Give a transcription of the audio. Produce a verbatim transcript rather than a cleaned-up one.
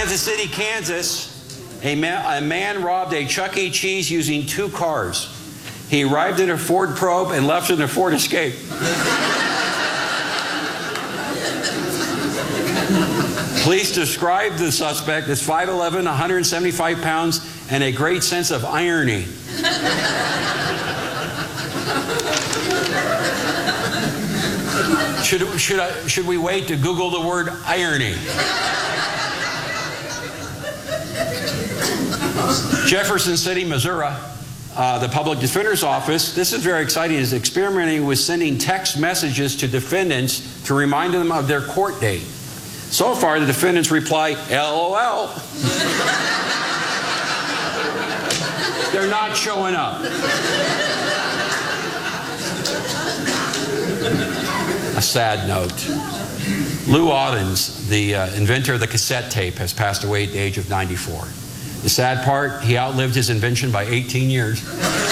Kansas City, Kansas, a man, a man robbed a Chuck E. Cheese using two cars. He arrived in a Ford Probe and left in a Ford Escape. Police described the suspect as five eleven, one hundred seventy-five pounds, and a great sense of irony. Should, should, I, should we wait to Google the word irony? Jefferson City, Missouri, uh, the Public Defender's Office, this is very exciting, is experimenting with sending text messages to defendants to remind them of their court date. So far, the defendants reply, L O L. They're not showing up. A sad note. Lou Audens, the uh, inventor of the cassette tape, has passed away at the age of ninety-four. The sad part, he outlived his invention by eighteen years.